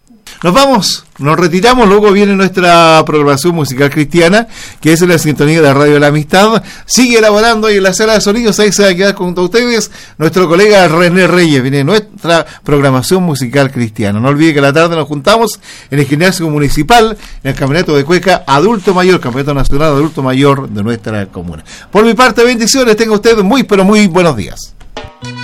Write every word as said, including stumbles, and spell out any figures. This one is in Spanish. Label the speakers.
Speaker 1: Nos vamos, nos retiramos, luego viene nuestra programación musical cristiana, que es en la sintonía de Radio La Amistad. Sigue elaborando ahí en la sala de sonidos, ahí se va a quedar junto a ustedes nuestro colega René Reyes, viene nuestra programación musical cristiana. No olvide que a la tarde nos juntamos en el gimnasio municipal, en el campeonato de cueca adulto mayor, campeonato nacional adulto mayor de nuestra comuna. Por mi parte, bendiciones, tenga usted muy pero muy buenos días.